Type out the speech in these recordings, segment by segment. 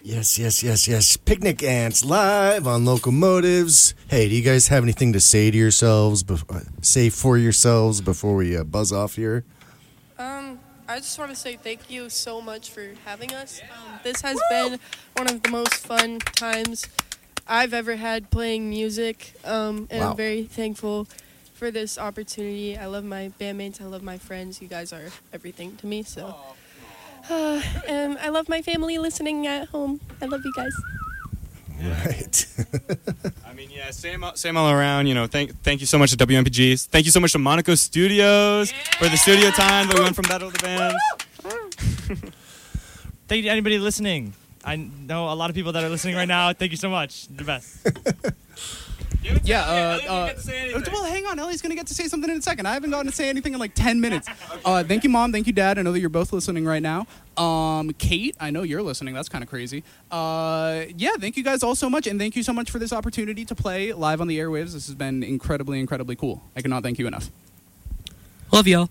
Yes, yes, yes, yes. Picnic Ants live on Locomotives. Hey, do you guys have anything to say to yourselves, say for yourselves before we buzz off here? I just want to say thank you so much for having us. This has been one of the most fun times I've ever had playing music, and Wow. I'm very thankful for this opportunity. I love my bandmates. I love my friends. You guys are everything to me. So, and I love my family listening at home. I love you guys. Right. I mean, yeah, same all around. You know, thank you so much to WMPGs. Thank you so much to Monaco Studios for the studio time that we went from Battle of the Bands. Thank you to anybody listening. I know a lot of people that are listening right now. Thank you so much. The best. Well, hang on. Ellie's going to get to say something in a second. I haven't gotten to say anything in like 10 minutes. Thank you, Mom. Thank you, Dad. I know that you're both listening right now. Kate, I know you're listening. That's kind of crazy. Thank you guys all so much. And thank you so much for this opportunity to play live on the airwaves. This has been incredibly, incredibly cool. I cannot thank you enough. Love y'all.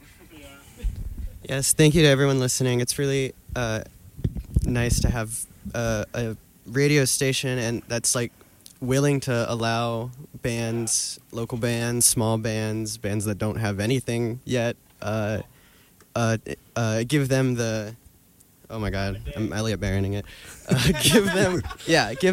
Yes, thank you to everyone listening. It's really nice to have a radio station and that's like willing to allow bands, local bands, small bands, bands that don't have anything yet, give them the, oh my God, I'm Elliot Barroning it. Give